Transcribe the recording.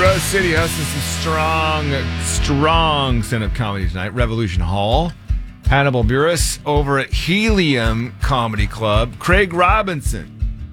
Rose City hosting some strong stand-up comedy tonight. Revolution Hall. Hannibal Buress over at Helium Comedy Club. Craig Robinson